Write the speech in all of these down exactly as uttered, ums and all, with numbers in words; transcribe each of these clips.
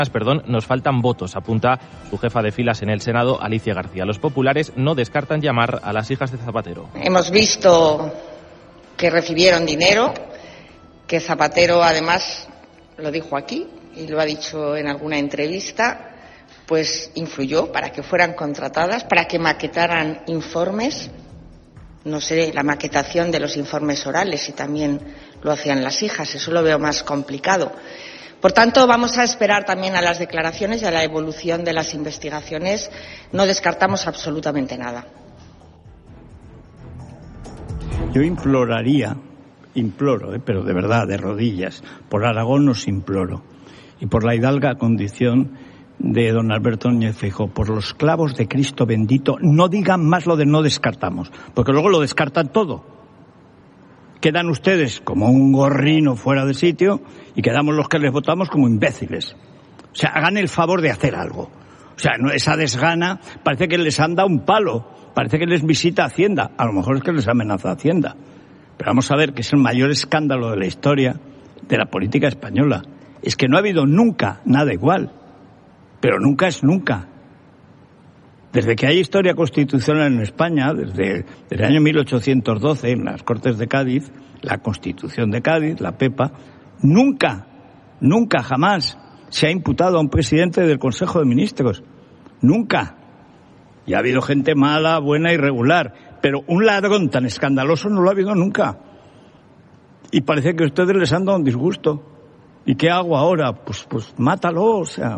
Perdón, nos faltan votos, apunta su jefa de filas en el Senado, Alicia García. Los populares no descartan llamar a las hijas de Zapatero. Hemos visto que recibieron dinero, que Zapatero además lo dijo aquí y lo ha dicho en alguna entrevista, pues influyó para que fueran contratadas, para que maquetaran informes. No sé, la maquetación de los informes orales, si también lo hacían las hijas, eso lo veo más complicado. Por tanto, vamos a esperar también a las declaraciones y a la evolución de las investigaciones. No descartamos absolutamente nada. Yo imploraría, imploro, eh, pero de verdad, de rodillas, por Aragón os imploro, y por la hidalga condición de don Alberto Núñez Feijóo, por los clavos de Cristo bendito, no digan más lo de no descartamos, porque luego lo descartan todo. Quedan ustedes como un gorrino fuera de sitio y quedamos los que les votamos como imbéciles. O sea, hagan el favor de hacer algo. O sea, no, esa desgana parece que les han dado un palo, parece que les visita Hacienda. A lo mejor es que les amenaza Hacienda. Pero vamos a ver que es el mayor escándalo de la historia de la política española. Es que no ha habido nunca nada igual. Pero nunca es nunca. Desde que hay historia constitucional en España, desde, desde el año mil ochocientos doce, en las Cortes de Cádiz, la Constitución de Cádiz, la PEPA, nunca, nunca, jamás se ha imputado a un presidente del Consejo de Ministros. Nunca. Y ha habido gente mala, buena y regular. Pero un ladrón tan escandaloso no lo ha habido nunca. Y parece que a ustedes les han dado un disgusto. ¿Y qué hago ahora? Pues, pues mátalo, o sea...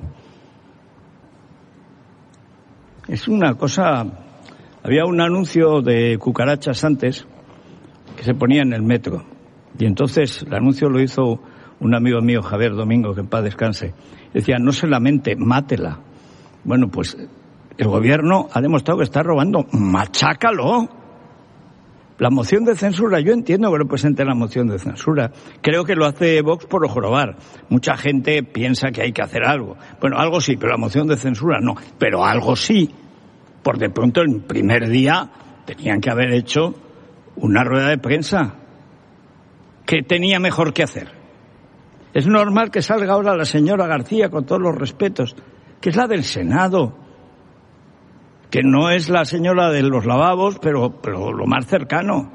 Es una cosa... Había un anuncio de cucarachas antes que se ponía en el metro. Y entonces el anuncio lo hizo un amigo mío, Javier Domingo, que en paz descanse. Decía, no se lamente, mátela. Bueno, pues el gobierno ha demostrado que está robando. ¡Machácalo! La moción de censura, yo entiendo que lo presente la moción de censura. Creo que lo hace Vox por jorobar. Mucha gente piensa que hay que hacer algo. Bueno, algo sí, pero la moción de censura no. Pero algo sí. Por de pronto, el primer día tenían que haber hecho una rueda de prensa. ¿Qué tenía mejor que hacer? Es normal que salga ahora la señora García, con todos los respetos, que es la del Senado, que no es la señora de los lavabos, pero, pero lo más cercano.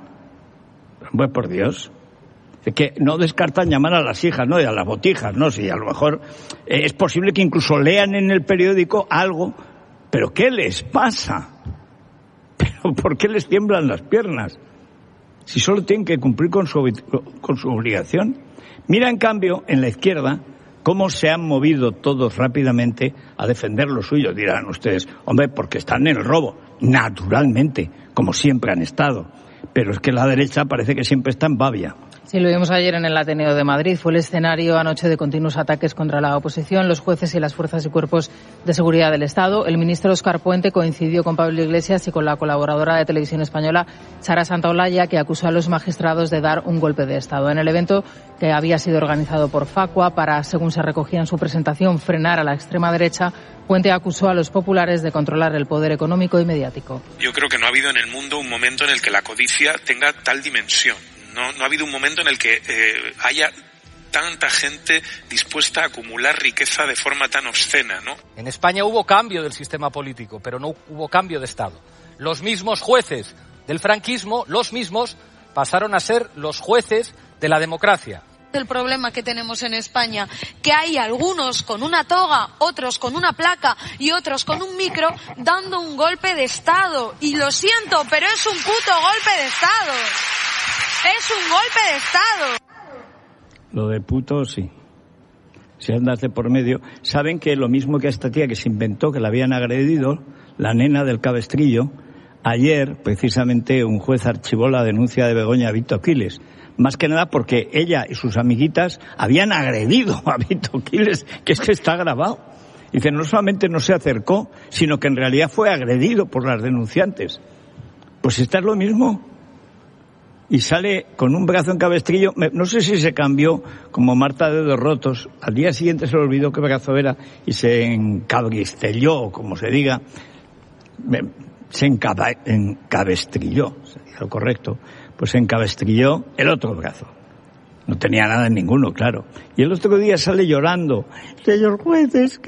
Pues por Dios. Es que no descartan llamar a las hijas, ¿no? Y a las botijas, ¿no? Si a lo mejor eh, es posible que incluso lean en el periódico algo. ¿Pero qué les pasa? ¿Pero por qué les tiemblan las piernas? Si solo tienen que cumplir con su, con su obligación. Mira, en cambio, en la izquierda, cómo se han movido todos rápidamente a defender lo suyo. Dirán ustedes, hombre, porque están en el robo. Naturalmente, como siempre han estado. Pero es que la derecha parece que siempre está en babia. Sí, lo vimos ayer en el Ateneo de Madrid. Fue el escenario anoche de continuos ataques contra la oposición, los jueces y las fuerzas y cuerpos de seguridad del Estado. El ministro Óscar Puente coincidió con Pablo Iglesias y con la colaboradora de Televisión Española, Sara Santaolalla, que acusó a los magistrados de dar un golpe de Estado. En el evento, que había sido organizado por Facua para, según se recogía en su presentación, frenar a la extrema derecha, Puente acusó a los populares de controlar el poder económico y mediático. Yo creo que no ha habido en el mundo un momento en el que la codicia tenga tal dimensión. No, no ha habido un momento en el que eh, haya tanta gente dispuesta a acumular riqueza de forma tan obscena, ¿no? En España hubo cambio del sistema político, pero no hubo cambio de Estado. Los mismos jueces del franquismo, los mismos, pasaron a ser los jueces de la democracia. El problema que tenemos en España, que hay algunos con una toga, otros con una placa y otros con un micro dando un golpe de Estado. Y lo siento, pero es un puto golpe de Estado. Es un golpe de Estado. Lo de puto, sí. Si andas de por medio. Saben que lo mismo que a esta tía que se inventó, que la habían agredido, la nena del cabestrillo, ayer, precisamente, un juez archivó la denuncia de Begoña Vito Quiles. Más que nada porque ella y sus amiguitas habían agredido a Vito Quiles, que es que está grabado. Dice, no solamente no se acercó, sino que en realidad fue agredido por las denunciantes. Pues esta es lo mismo. Y sale con un brazo en cabestrillo, no sé si se cambió como Marta de Dedos Rotos, al día siguiente se le olvidó qué brazo era y se encabristelló, o como se diga, se encaba, encabestrilló, sería lo correcto, pues se encabestrilló el otro brazo. No tenía nada en ninguno, claro. Y el otro día sale llorando. Señor jueces,